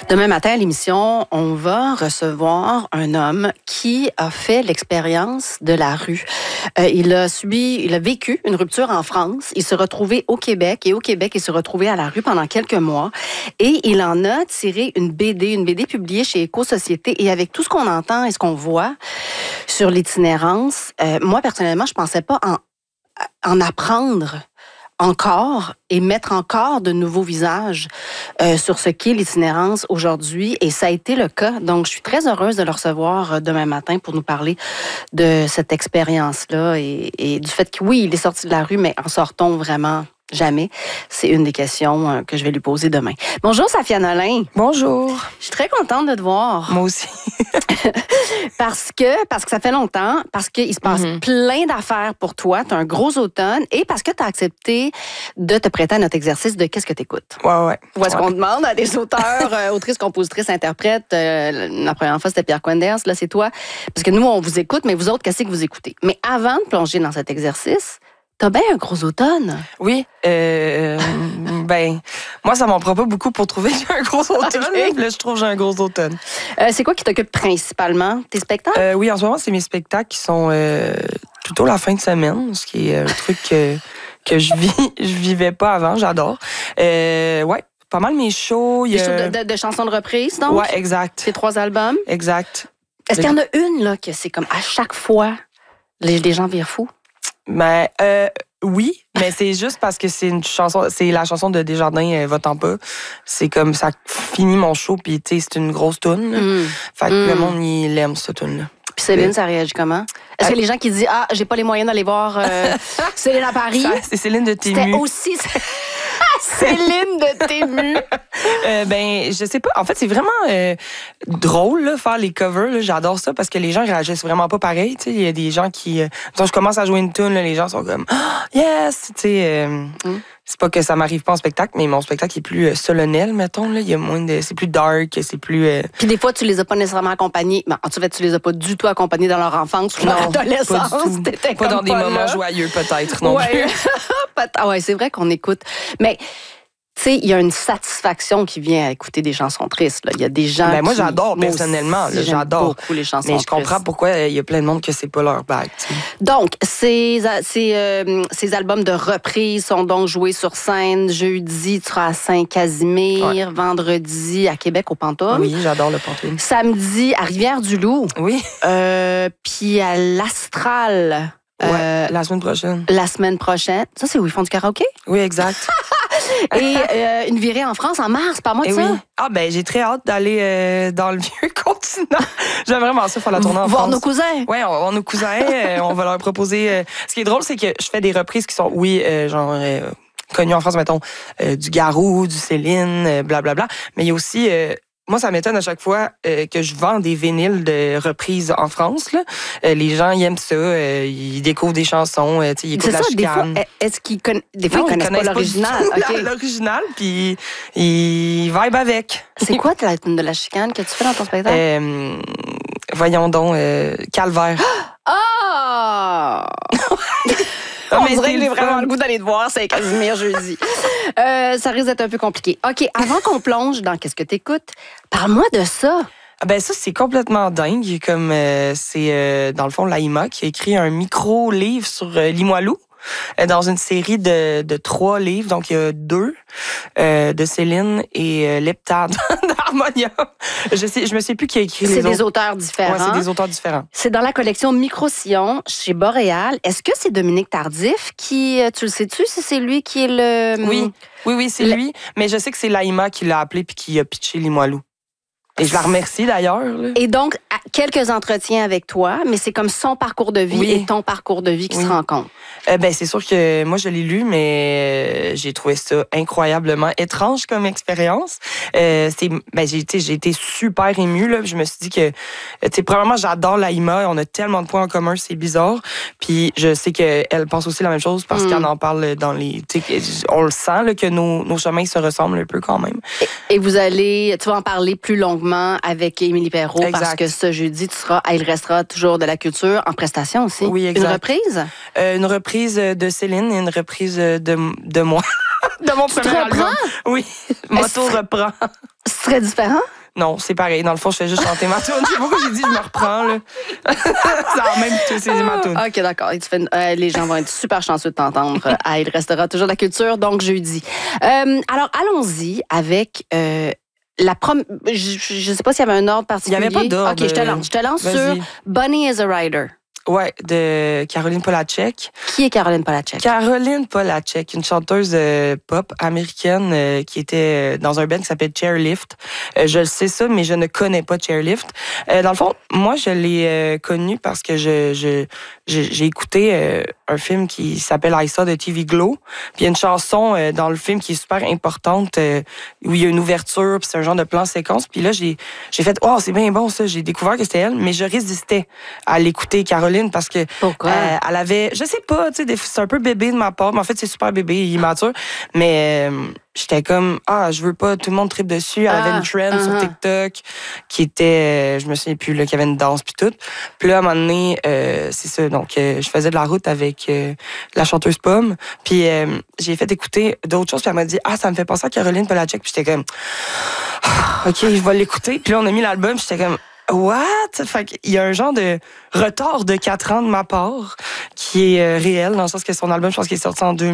Demain matin à l'émission, on va recevoir un homme qui a fait l'expérience de la rue. Il a vécu une rupture en France. Il s'est retrouvé au Québec et au Québec, il s'est retrouvé à la rue pendant quelques mois. Et il en a tiré une BD publiée chez Éco-Société. Et avec tout ce qu'on entend et ce qu'on voit sur l'itinérance, moi, personnellement, je pensais pas en apprendre encore et mettre encore de nouveaux visages sur ce qu'est l'itinérance aujourd'hui. Et ça a été le cas. Donc, je suis très heureuse de le recevoir demain matin pour nous parler de cette expérience-là et du fait que, oui, il est sorti de la rue, mais en sortons vraiment jamais? C'est une des questions que je vais lui poser demain. Bonjour, Safia Nolin. Bonjour. Je suis très contente de te voir. Moi aussi. parce que ça fait longtemps, parce qu'il se passe plein d'affaires pour toi. Tu as un gros automne et parce que tu as accepté de te prêter à notre exercice de qu'est-ce que tu écoutes. Ouais. Où est-ce qu'on demande à des auteurs, autrices, compositrices, interprètes. La première fois, c'était Pierre Quenders. Là, c'est toi. Parce que nous, on vous écoute, mais vous autres, qu'est-ce que vous écoutez? Mais avant de plonger dans cet exercice, t'as bien un gros automne. Oui. Moi, ça m'en prend pas beaucoup pour trouver que j'ai un gros automne. Okay. Là, je trouve que j'ai un gros automne. C'est quoi qui t'occupe principalement? Tes spectacles? Oui, en ce moment, c'est mes spectacles qui sont plutôt la fin de semaine, ce qui est un truc que je vivais pas avant. J'adore. Ouais, pas mal mes shows. Des shows de chansons de reprise, donc? Ouais, exact. Tes 3 albums? Exact. Est-ce qu'il y en a une, là, que c'est comme à chaque fois, les gens virent fous? Mais oui, mais c'est juste parce que c'est la chanson de Desjardins, Va-t'en pas. C'est comme ça finit mon show, puis tu sais, c'est une grosse toune. Fait que le monde, il aime cette toune-là. Puis Céline, ça réagit comment? Est-ce que les gens qui disent « j'ai pas les moyens d'aller voir Céline à Paris? » C'est Céline de Tému. C'était aussi Céline de Tému. Je sais pas. En fait, c'est vraiment drôle, là, faire les covers. Là. J'adore ça parce que les gens réagissent vraiment pas pareil. Il y a des gens qui... quand je commence à jouer une tune, les gens sont comme « Yes! » C'est pas que ça m'arrive pas en spectacle, mais mon spectacle est plus solennel, mettons. Là. Il y a moins de... C'est plus dark, c'est plus... Puis des fois, tu les as pas nécessairement accompagnés. Ben, en fait, tu les as pas du tout accompagnés dans leur enfance ou leur adolescence. Pas dans des moments joyeux, peut-être, non plus. Ouais, c'est vrai qu'on écoute. Mais... Tu sais, il y a une satisfaction qui vient à écouter des chansons tristes. Là. Il y a des gens moi, j'adore, personnellement. Aussi, j'adore beaucoup les chansons tristes. Mais je comprends pourquoi il y a plein de monde que c'est pas leur bague. T'sais. Donc, ces albums de reprise sont donc joués sur scène. Jeudi, tu seras à Saint-Casimir. Ouais. Vendredi, à Québec, au Pantoum. Oui, j'adore le Pantoum. Samedi, à Rivière-du-Loup. Oui. Puis à l'Astral. La semaine prochaine. La semaine prochaine. Ça, c'est où ils font du karaoké? Oui, exact. Et une virée en France en mars, pas moi de ça. Oui. Ah, j'ai très hâte d'aller dans le vieux continent. J'aime vraiment ça faire la tournée en France. Voir nos cousins. Oui, on va voir nos cousins. On va leur proposer... Ce qui est drôle, c'est que je fais des reprises qui sont, connues en France, mettons, du Garou, du Céline, blablabla. Mais il y a aussi... Moi, ça m'étonne à chaque fois que je vends des vinyles de reprises en France. Là. Les gens, ils aiment ça. Ils découvrent des chansons. Ils écoutent la chicane. Des fois, est-ce qu'ils ils connaissent pas l'original? Okay. L'original, puis ils vibent avec. C'est quoi la tune de la chicane que tu fais dans ton spectacle? Voyons donc, Calvaire. Ah! On dirait que j'ai vraiment le goût d'aller te voir, c'est Casimir jeudi. Ça risque d'être un peu compliqué. OK, avant qu'on plonge dans qu'est-ce que t'écoutes, parle-moi de ça. Ça, c'est complètement dingue. Comme c'est, dans le fond, l'AIMA qui a écrit un micro-livre sur Limoilou. Dans une série de 3 livres, donc il y a 2 de Céline et Leptade d'Harmonium. Je me sais plus qui a écrit les autres. C'est des auteurs différents. Ouais, c'est des auteurs différents. C'est dans la collection Micro-Sillon chez Boréal. Est-ce que c'est Dominique Tardif qui, tu le sais-tu, si c'est lui qui est le... Oui, c'est lui. Mais je sais que c'est l'AIMA qui l'a appelé puis qui a pitché Limoilou. Et je la remercie d'ailleurs. Là. Et donc, quelques entretiens avec toi, mais c'est comme son parcours de vie et ton parcours de vie qui se rencontrent. C'est sûr que moi, je l'ai lu, mais j'ai trouvé ça incroyablement étrange comme expérience. J'ai été super émue. Là, je me suis dit que, premièrement, j'adore l'AIMA. On a tellement de points en commun, c'est bizarre. Puis je sais qu'elle pense aussi la même chose parce qu'elle en parle dans les... On le sent là, que nos chemins se ressemblent un peu quand même. Et tu vas en parler plus longuement avec Émilie Perrault parce que ce jeudi, il restera toujours de la culture en prestation aussi. Oui, exact. Une reprise? Une reprise de Céline et une reprise de moi. De mon premier album. Oui, Moto reprend. Ce serait différent? Non, c'est pareil. Dans le fond, je fais juste chanter ma tune. Je sais pas pourquoi j'ai dit je me reprends, là. C'est en même temps, c'est ma tune. OK, d'accord. Les gens vont être super chanceux de t'entendre. Il restera toujours de la culture, donc jeudi. Alors, allons-y avec... je sais pas s'il y avait un ordre particulier. Il n'y avait pas d'ordre. OK, je te lance sur Bunny is a Rider. Ouais, de Caroline Polachek. Qui est Caroline Polachek? Caroline Polachek, une chanteuse pop américaine qui était dans un band qui s'appelle Chairlift. Je le sais ça, mais je ne connais pas Chairlift. Dans le fond, moi, je l'ai connue parce que j'ai écouté un film qui s'appelle I Saw de TV Glow. Puis il y a une chanson dans le film qui est super importante où il y a une ouverture, puis c'est un genre de plan séquence. Puis là, j'ai fait « Oh, c'est bien bon ça! » J'ai découvert que c'était elle, mais je résistais à l'écouter, Caroline, parce que elle avait, je sais pas, tu sais, c'est un peu bébé de ma part, mais en fait c'est super bébé, immature, mais j'étais comme je veux pas, tout le monde tripe dessus. Elle avait une trend sur TikTok qui était, je me souviens plus là, qu'il y avait une danse puis tout. Puis là à un moment donné, c'est ça, donc je faisais de la route avec la chanteuse Pomme, puis j'ai fait écouter d'autres choses, puis elle m'a dit ça me fait penser à Caroline Polachek, puis j'étais comme OK, je vais l'écouter. Puis là on a mis l'album, puis j'étais comme what? Fait qu'il y a un genre de retard de 4 ans de ma part qui est réel, dans le sens que son album, je pense qu'il est sorti en